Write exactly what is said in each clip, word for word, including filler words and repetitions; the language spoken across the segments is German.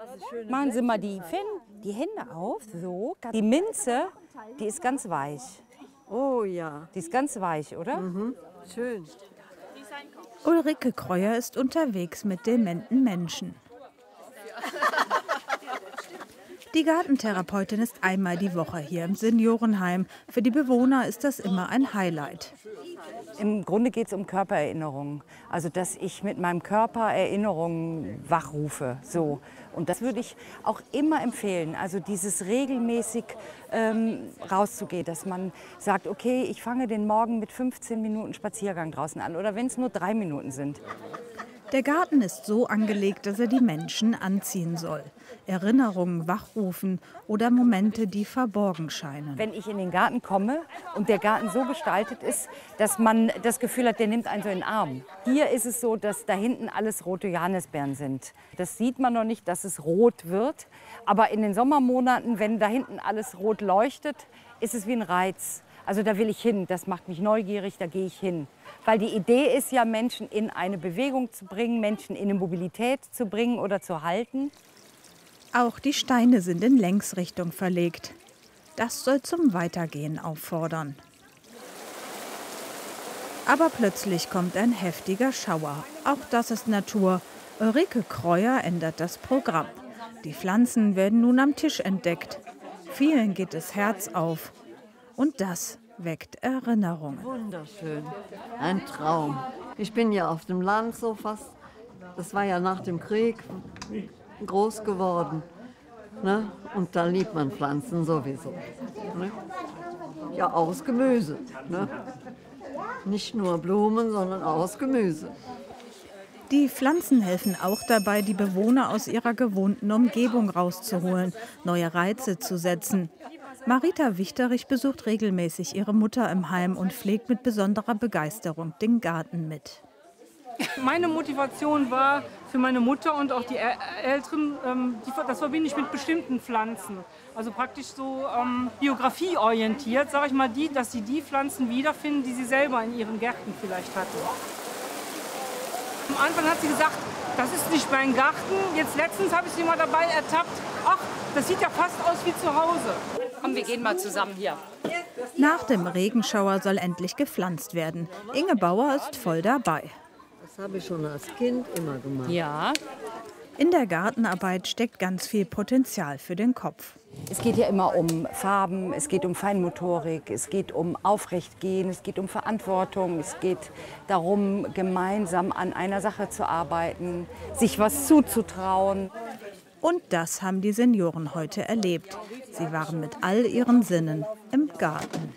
Machen Sie mal die, Fin die Hände auf, so. Die Minze, die ist ganz weich. Oh ja. Die ist ganz weich, oder? Mhm. Schön. Ulrike Kreuer ist unterwegs mit dementen Menschen. Die Gartentherapeutin ist einmal die Woche hier im Seniorenheim. Für die Bewohner ist das immer ein Highlight. Im Grunde geht es um Körpererinnerungen. Also, dass ich mit meinem Körper Erinnerungen wachrufe. So. Und das würde ich auch immer empfehlen. Also, dieses regelmäßig ähm, rauszugehen. Dass man sagt, okay, ich fange den Morgen mit fünfzehn Minuten Spaziergang draußen an. Oder wenn es nur drei Minuten sind. Der Garten ist so angelegt, dass er die Menschen anziehen soll. Erinnerungen wachrufen oder Momente, die verborgen scheinen. Wenn ich in den Garten komme und der Garten so gestaltet ist, dass man das Gefühl hat, der nimmt einen so in den Arm. Hier ist es so, dass da hinten alles rote Johannisbeeren sind. Das sieht man noch nicht, dass es rot wird. Aber in den Sommermonaten, wenn da hinten alles rot leuchtet, ist es wie ein Reiz. Also da will ich hin, das macht mich neugierig, da gehe ich hin. Weil die Idee ist ja, Menschen in eine Bewegung zu bringen, Menschen in eine Mobilität zu bringen oder zu halten. Auch die Steine sind in Längsrichtung verlegt. Das soll zum Weitergehen auffordern. Aber plötzlich kommt ein heftiger Schauer. Auch das ist Natur. Ulrike Kreuer ändert das Programm. Die Pflanzen werden nun am Tisch entdeckt. Vielen geht das Herz auf. Und das weckt Erinnerungen. Wunderschön. Ein Traum. Ich bin ja auf dem Land so fast, das war ja nach dem Krieg, groß geworden. Ne? Und da liebt man Pflanzen sowieso. Ne? Ja, aus Gemüse. Ne? Nicht nur Blumen, sondern aus Gemüse. Die Pflanzen helfen auch dabei, die Bewohner aus ihrer gewohnten Umgebung rauszuholen, neue Reize zu setzen. Marita Wichterich besucht regelmäßig ihre Mutter im Heim und pflegt mit besonderer Begeisterung den Garten mit. Meine Motivation war für meine Mutter und auch die Älteren, ähm, die, das verbinde ich mit bestimmten Pflanzen. Also praktisch so ähm, biografieorientiert, sage ich mal, die, dass sie die Pflanzen wiederfinden, die sie selber in ihren Gärten vielleicht hatten. Am Anfang hat sie gesagt, das ist nicht mein Garten. Jetzt letztens habe ich sie mal dabei ertappt. Ach, das sieht ja fast aus wie zu Hause. Komm, wir gehen mal zusammen hier. Nach dem Regenschauer soll endlich gepflanzt werden. Inge Bauer ist voll dabei. Das habe ich schon als Kind immer gemacht. Ja. In der Gartenarbeit steckt ganz viel Potenzial für den Kopf. Es geht ja immer um Farben, es geht um Feinmotorik, es geht um Aufrechtgehen, es geht um Verantwortung, es geht darum, gemeinsam an einer Sache zu arbeiten, sich was zuzutrauen. Und das haben die Senioren heute erlebt. Sie waren mit all ihren Sinnen im Garten.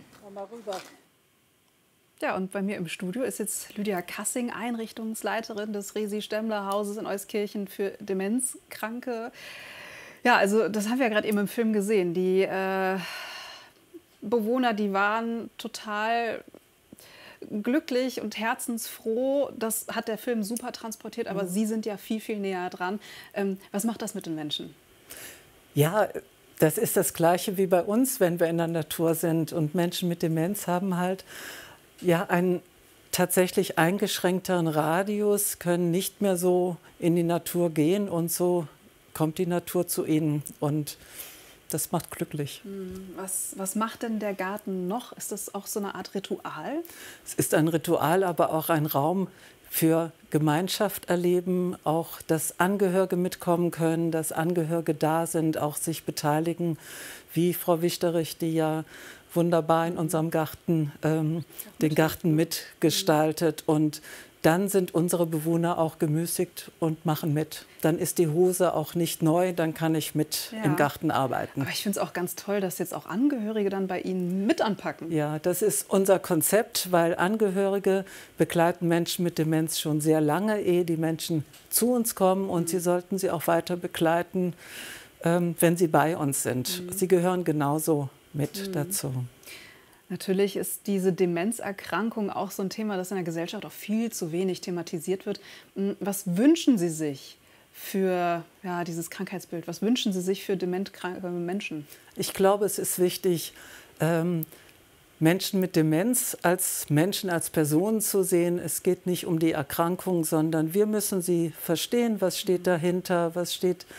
Ja, und bei mir im Studio ist jetzt Lydia Kassing, Einrichtungsleiterin des Resi-Stemmler-Hauses in Euskirchen für Demenzkranke. Ja, also das haben wir ja gerade eben im Film gesehen. Die äh, Bewohner, die waren total glücklich und herzensfroh. Das hat der Film super transportiert, aber mhm. Sie sind ja viel, viel näher dran. Ähm, was macht das mit den Menschen? Ja, das ist das Gleiche wie bei uns, wenn wir in der Natur sind. Und Menschen mit Demenz haben halt ja einen tatsächlich eingeschränkteren Radius, können nicht mehr so in die Natur gehen und so kommt die Natur zu ihnen. Und das macht glücklich. Was, was macht denn der Garten noch? Ist das auch so eine Art Ritual? Es ist ein Ritual, aber auch ein Raum für Gemeinschaft erleben, auch dass Angehörige mitkommen können, dass Angehörige da sind, auch sich beteiligen, wie Frau Wichterich, die ja wunderbar in unserem Garten ähm, den Garten mitgestaltet. Und dann sind unsere Bewohner auch gemüßigt und machen mit. Dann ist die Hose auch nicht neu, dann kann ich mit ja. im Garten arbeiten. Aber ich finde es auch ganz toll, dass jetzt auch Angehörige dann bei Ihnen mit anpacken. Ja, das ist unser Konzept, weil Angehörige begleiten Menschen mit Demenz schon sehr lange, ehe die Menschen zu uns kommen. Und mhm. sie sollten sie auch weiter begleiten, ähm, wenn sie bei uns sind. Mhm. Sie gehören genauso mit mhm. dazu. Natürlich ist diese Demenzerkrankung auch so ein Thema, das in der Gesellschaft auch viel zu wenig thematisiert wird. Was wünschen Sie sich für ja, dieses Krankheitsbild? Was wünschen Sie sich für dementkranke Menschen? Ich glaube, es ist wichtig, ähm, Menschen mit Demenz als Menschen, als Personen zu sehen. Es geht nicht um die Erkrankung, sondern wir müssen sie verstehen, was steht dahinter, was steht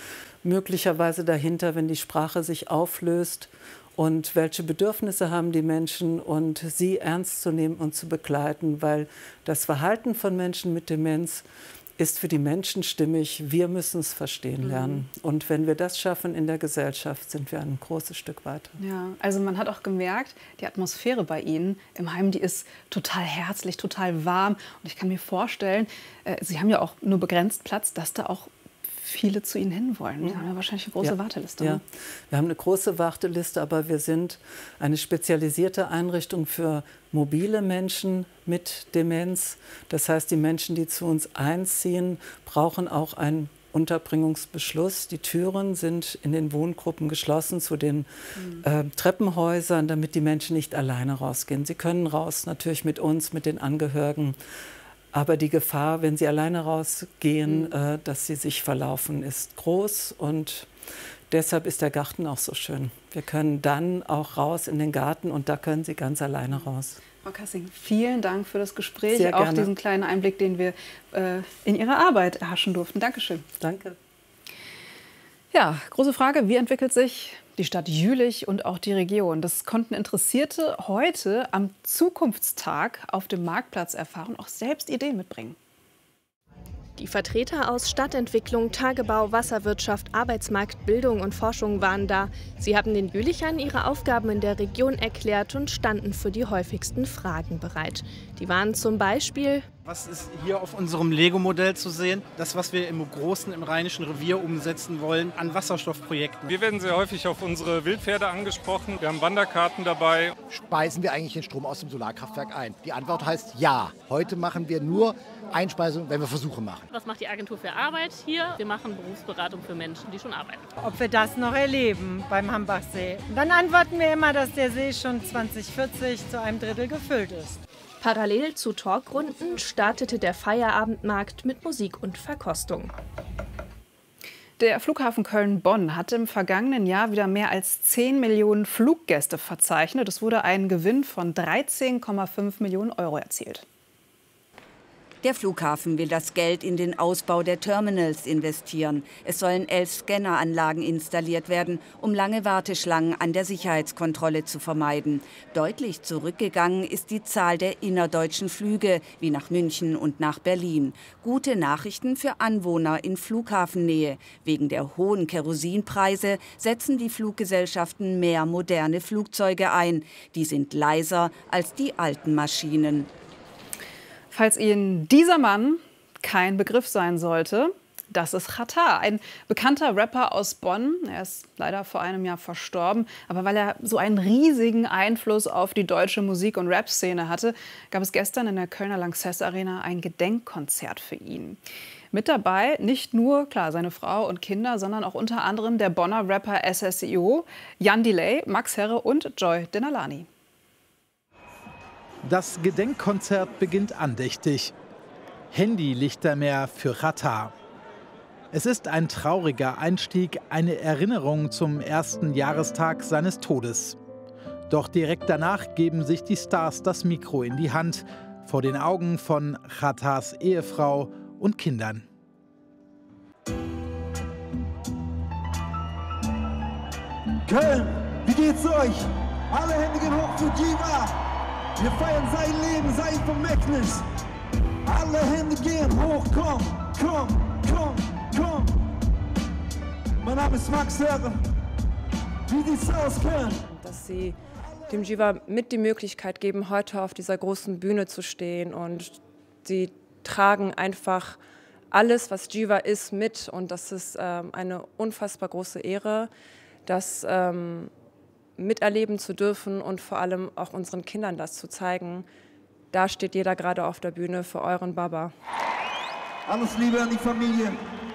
möglicherweise dahinter, wenn die Sprache sich auflöst? Und welche Bedürfnisse haben die Menschen und sie ernst zu nehmen und zu begleiten, weil das Verhalten von Menschen mit Demenz ist für die Menschen stimmig. Wir müssen es verstehen lernen. Mhm. Und wenn wir das schaffen in der Gesellschaft, sind wir ein großes Stück weiter. Ja, also man hat auch gemerkt, die Atmosphäre bei Ihnen im Heim, die ist total herzlich, total warm. Und ich kann mir vorstellen, äh, Sie haben ja auch nur begrenzt Platz, dass da auch viele zu Ihnen hinwollen. Sie haben ja wahrscheinlich eine große ja. Warteliste. Ja, wir haben eine große Warteliste, aber wir sind eine spezialisierte Einrichtung für mobile Menschen mit Demenz. Das heißt, die Menschen, die zu uns einziehen, brauchen auch einen Unterbringungsbeschluss. Die Türen sind in den Wohngruppen geschlossen zu den mhm. äh, Treppenhäusern, damit die Menschen nicht alleine rausgehen. Sie können raus, natürlich mit uns, mit den Angehörigen. Aber die Gefahr, wenn sie alleine rausgehen, mhm. äh, dass sie sich verlaufen, ist groß. Und deshalb ist der Garten auch so schön. Wir können dann auch raus in den Garten und da können sie ganz alleine raus. Frau Kassing, vielen Dank für das Gespräch, Sehr auch gerne. diesen kleinen Einblick, den wir äh, in Ihrer Arbeit erhaschen durften. Dankeschön. Danke. Ja, große Frage, wie entwickelt sich die Stadt Jülich und auch die Region? Das konnten Interessierte heute am Zukunftstag auf dem Marktplatz erfahren und auch selbst Ideen mitbringen. Die Vertreter aus Stadtentwicklung, Tagebau, Wasserwirtschaft, Arbeitsmarkt, Bildung und Forschung waren da. Sie haben den Jülichern ihre Aufgaben in der Region erklärt und standen für die häufigsten Fragen bereit. Die waren zum Beispiel: Was ist hier auf unserem Lego-Modell zu sehen? Das, was wir im Großen, im Rheinischen Revier umsetzen wollen, an Wasserstoffprojekten. Wir werden sehr häufig auf unsere Wildpferde angesprochen. Wir haben Wanderkarten dabei. Speisen wir eigentlich den Strom aus dem Solarkraftwerk ein? Die Antwort heißt ja. Heute machen wir nur Einspeisung, wenn wir Versuche machen. Was macht die Agentur für Arbeit hier? Wir machen Berufsberatung für Menschen, die schon arbeiten. Ob wir das noch erleben beim Hambachsee? Dann antworten wir immer, dass der See schon zwanzig vierzig zu einem Drittel gefüllt ist. Parallel zu Talkrunden startete der Feierabendmarkt mit Musik und Verkostung. Der Flughafen Köln-Bonn hat im vergangenen Jahr wieder mehr als zehn Millionen Fluggäste verzeichnet. Es wurde ein Gewinn von dreizehn Komma fünf Millionen Euro erzielt. Der Flughafen will das Geld in den Ausbau der Terminals investieren. Es sollen elf Scanneranlagen installiert werden, um lange Warteschlangen an der Sicherheitskontrolle zu vermeiden. Deutlich zurückgegangen ist die Zahl der innerdeutschen Flüge, wie nach München und nach Berlin. Gute Nachrichten für Anwohner in Flughafennähe. Wegen der hohen Kerosinpreise setzen die Fluggesellschaften mehr moderne Flugzeuge ein. Die sind leiser als die alten Maschinen. Falls Ihnen dieser Mann kein Begriff sein sollte, das ist Xatar, ein bekannter Rapper aus Bonn. Er ist leider vor einem Jahr verstorben. Aber weil er so einen riesigen Einfluss auf die deutsche Musik- und Rap-Szene hatte, gab es gestern in der Kölner Lanxess Arena ein Gedenkkonzert für ihn. Mit dabei nicht nur, klar, seine Frau und Kinder, sondern auch unter anderem der Bonner Rapper S S I O, Jan Delay, Max Herre und Joy Denalani. Das Gedenkkonzert beginnt andächtig. Handylichter mehr für Xatar. Es ist ein trauriger Einstieg, eine Erinnerung zum ersten Jahrestag seines Todes. Doch direkt danach geben sich die Stars das Mikro in die Hand, vor den Augen von Xatars Ehefrau und Kindern. Köln, wie geht's euch? Alle Hände gehen hoch für Jiva! Wir feiern sein Leben, sein Vermächtnis. Alle Hände gehen hoch, komm, komm, komm, komm. Mein Name ist Max Herre. Wie sieht's aus, Köln? Dass sie dem Jiva mit die Möglichkeit geben, heute auf dieser großen Bühne zu stehen. Und sie tragen einfach alles, was Jiva ist, mit. Und das ist ähm, eine unfassbar große Ehre, dass ähm, miterleben zu dürfen und vor allem auch unseren Kindern das zu zeigen. Da steht jeder gerade auf der Bühne für euren Baba. Alles Liebe an die Familie.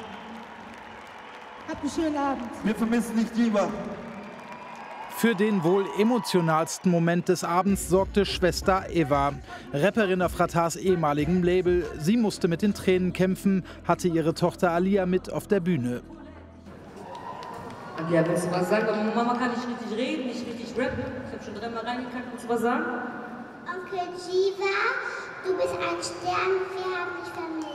Habt einen schönen Abend. Wir vermissen dich, Jiva. Für den wohl emotionalsten Moment des Abends sorgte Schwester Eva, Rapperin auf Xatars ehemaligem Label. Sie musste mit den Tränen kämpfen, hatte ihre Tochter Alia mit auf der Bühne. Ja, willst du was sagen? Aber Mama kann nicht richtig reden, nicht richtig rappen. Ich habe schon dreimal reingekackt. Willst du was sagen? Onkel Jiva, du bist ein Stern, wir haben dich vermisst.